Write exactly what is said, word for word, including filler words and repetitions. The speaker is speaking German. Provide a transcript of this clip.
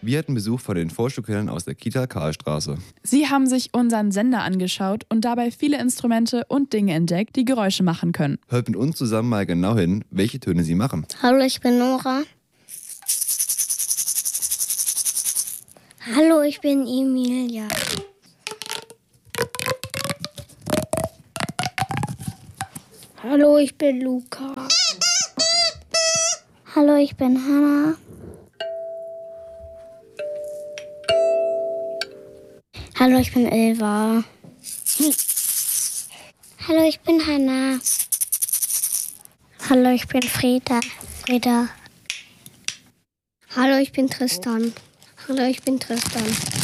Wir hatten Besuch von den Vorschulkindern aus der Kita Karlstraße. Sie haben sich unseren Sender angeschaut und dabei viele Instrumente und Dinge entdeckt, die Geräusche machen können. Hört mit uns zusammen mal genau hin, welche Töne sie machen. Hallo, ich bin Nora. Hallo, ich bin Emilia. Hallo, ich bin Luca. Hallo, ich bin Hannah. Hallo, ich bin Elva. Hallo, ich bin Hannah. Hallo, ich bin Frieda. Frieda. Hallo, ich bin Tristan. Hallo, ich bin Tristan.